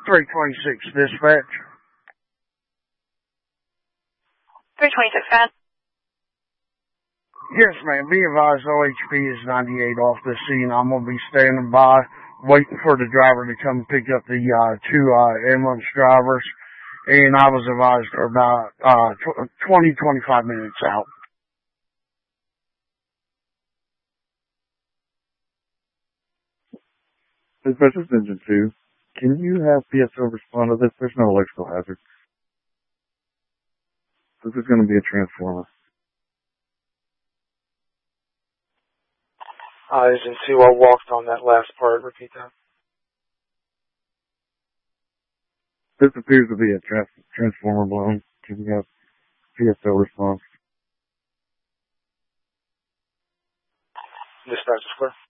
326 dispatch. 326, go ahead. Yes, ma'am. Be advised, OHP is 98 off the scene. I'm going to be standing by, waiting for the driver to come pick up the two ambulance drivers. And I was advised about 20-25 minutes out. Dispatch, this is Engine 2. Can you have PSO respond to this? There's no electrical hazard. This is going to be a transformer. Engine 2, I walked on that last part. Repeat that. This appears to be a transformer blown. Can you have PSO response? Dispatch square.